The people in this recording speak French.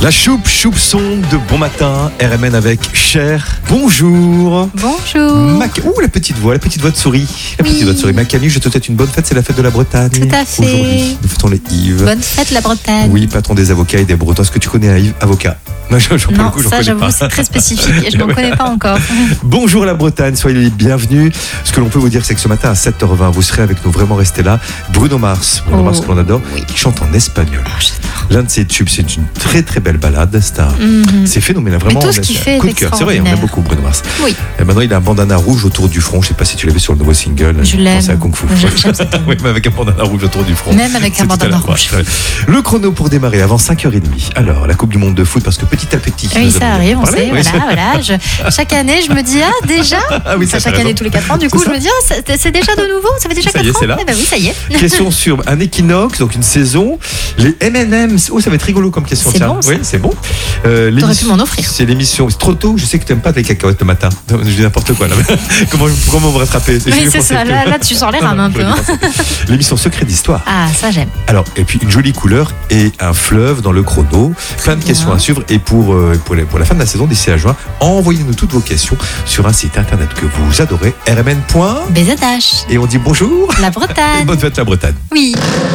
La choupe son de bon matin, RMN avec Cher. Bonjour. Bonjour. La petite voix de souris. Petite voix de souris. Macani, je te souhaite une bonne fête, c'est la fête de la Bretagne. Tout à fait. Aujourd'hui, nous fêtons les Yves. Bonne fête la Bretagne. Oui, patron des avocats et des Bretons. Est-ce que tu connais un Yves, avocat? Non, ça j'avoue, c'est très spécifique et je ne m'en connais pas encore. Bonjour la Bretagne, soyez les bienvenus. Ce que l'on peut vous dire, c'est que ce matin à 7h20, vous serez avec nous, vraiment restez là. Bruno Mars que l'on adore, qui chante en espagnol. L'un de ses tubes, c'est une très très belle balade. C'est phénoménal, vraiment. Mais tout ce qu'il fait coup est de cœur, c'est vrai, on aime beaucoup Bruno Mars. Oui. Et maintenant, il a un bandana rouge autour du front. Je ne sais pas si tu l'as vu sur le nouveau single. Je l'aime. C'est à Kung Fu. J'aime cette Oui, mais avec un bandana rouge autour du front. Même avec un bandana rouge. Le chrono pour démarrer avant 5h30. Alors, la Coupe du Monde de foot, parce que petit à petit. Oui, ça arrive, on sait. Voilà. Chaque année, je me dis, déjà. Chaque année, tous les 4 ans. Du coup, je me dis, c'est déjà de nouveau. Ça fait déjà 4 ans. C'est là. Eh ben oui, ça y est. Question sur un équinoxe, donc une saison. Les M&M's. Oh, ça va être rigolo comme question. C'est bon. Oui, c'est bon. T'aurais pu m'en offrir. C'est l'émission. C'est trop tôt. Je sais que tu n'aimes pas les cacahuètes le matin. Je dis n'importe quoi là. Comment me rattraper? Oui, c'est ça. Là, tu sors les rames un peu. L'émission Secret d'Histoire. Ah, ça j'aime. Alors, et puis une jolie couleur et un fleuve dans le chrono. Plein de questions à suivre. Et pour la fin de la saison, d'ici à juin, envoyez-nous toutes vos questions sur un site internet que vous adorez, rmn.bzh. BZH. Et on dit bonjour. La Bretagne. Bonne fête la Bretagne. Oui.